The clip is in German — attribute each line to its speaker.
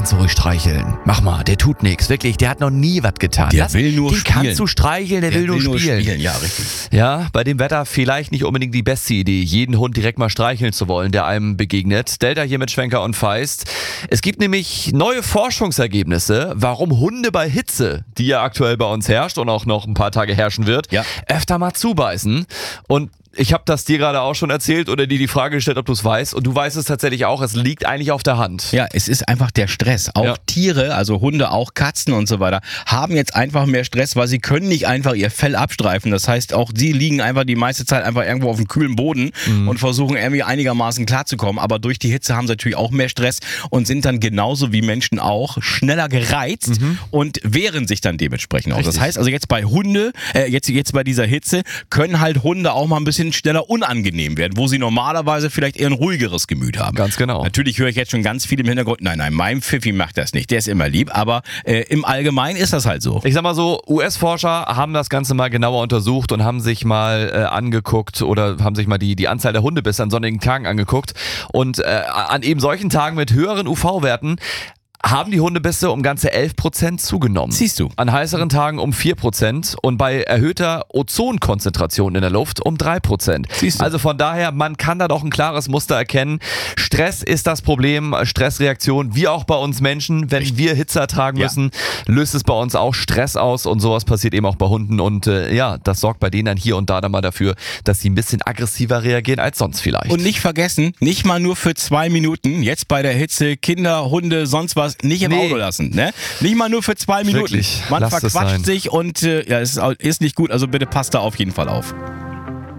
Speaker 1: kannst du ruhig streicheln. Mach mal, der tut nichts. Wirklich, der hat noch nie was getan.
Speaker 2: Der will nur
Speaker 1: den
Speaker 2: spielen.
Speaker 1: Kannst du streicheln, der will nur spielen.
Speaker 2: Ja, richtig.
Speaker 1: Ja, bei dem Wetter vielleicht nicht unbedingt die beste Idee, jeden Hund direkt mal streicheln zu wollen, der einem begegnet. Delta hier mit Schwenker und Feist. Es gibt nämlich neue Forschungsergebnisse, warum Hunde bei Hitze, die ja aktuell bei uns herrscht und auch noch ein paar Tage herrschen wird, öfter mal zubeißen. Und ich habe das dir gerade auch schon erzählt oder dir die Frage gestellt, ob du es weißt. Und du weißt es tatsächlich auch. Es liegt eigentlich auf der Hand.
Speaker 2: Ja, es ist einfach der Stress. Auch Tiere, also Hunde, auch Katzen und so weiter, haben jetzt einfach mehr Stress, weil sie können nicht einfach ihr Fell abstreifen. Das heißt, auch sie liegen einfach die meiste Zeit einfach irgendwo auf dem kühlen Boden und versuchen irgendwie einigermaßen klarzukommen. Aber durch die Hitze haben sie natürlich auch mehr Stress und sind dann genauso wie Menschen auch schneller gereizt und wehren sich dann dementsprechend auch. Das heißt also jetzt bei jetzt bei dieser Hitze können halt Hunde auch mal ein bisschen schneller unangenehm werden, wo sie normalerweise vielleicht eher ein ruhigeres Gemüt haben.
Speaker 1: Ganz genau.
Speaker 2: Natürlich höre ich jetzt schon ganz viel im Hintergrund, nein, mein Pfiffi macht das nicht, der ist immer lieb, aber im Allgemeinen ist das halt so.
Speaker 1: Ich sag mal so, US-Forscher haben das Ganze mal genauer untersucht und haben sich mal angeguckt oder haben sich mal die Anzahl der Hundebisse an sonnigen Tagen angeguckt und an eben solchen Tagen mit höheren UV-Werten haben die Hundebisse um ganze 11% zugenommen.
Speaker 2: Siehst du.
Speaker 1: An heißeren Tagen um 4% und bei erhöhter Ozonkonzentration in der Luft um 3%.
Speaker 2: Siehst du.
Speaker 1: Also von daher, man kann da doch ein klares Muster erkennen. Stress ist das Problem, Stressreaktion, wie auch bei uns Menschen. Wenn wir Hitze ertragen müssen, löst es bei uns auch Stress aus und sowas passiert eben auch bei Hunden. Und das sorgt bei denen dann hier und da dann mal dafür, dass sie ein bisschen aggressiver reagieren als sonst vielleicht.
Speaker 2: Und nicht vergessen, nicht mal nur für 2 Minuten, jetzt bei der Hitze, Kinder, Hunde, sonst was, nicht im Auto lassen. Ne? Nicht mal nur für 2 Minuten.
Speaker 1: Wirklich,
Speaker 2: man
Speaker 1: lasst es
Speaker 2: verquatscht
Speaker 1: sein.
Speaker 2: sich und es ist nicht gut, also bitte passt da auf jeden Fall auf.